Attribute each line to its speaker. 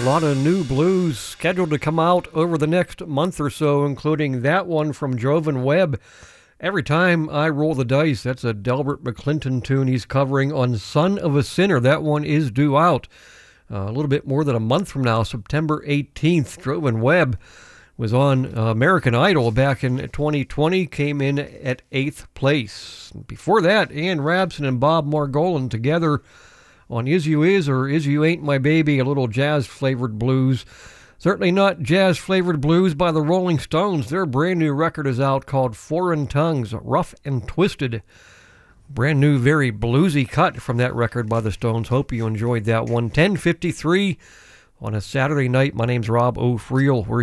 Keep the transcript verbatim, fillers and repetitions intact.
Speaker 1: lot of new blues scheduled to come out over the next month or so, including that one from Jovan Webb. Every Time I Roll the Dice, that's a Delbert McClinton tune he's covering on Son of a Sinner. That one is due out uh, a little bit more than a month from now, September eighteenth. Jovan Webb was on uh, American Idol back in twenty twenty, came in at eighth place. Before that, Ian Rabson and Bob Margolin together on Is You Is or Is You Ain't My Baby, a little jazz-flavored blues. Certainly not jazz-flavored blues by the Rolling Stones. Their brand new record is out called Foreign Tongues, Rough and Twisted. Brand new, very bluesy cut from that record by the Stones. Hope you enjoyed that one. ten fifty-three on a Saturday night. My name's Rob O'Friel. We're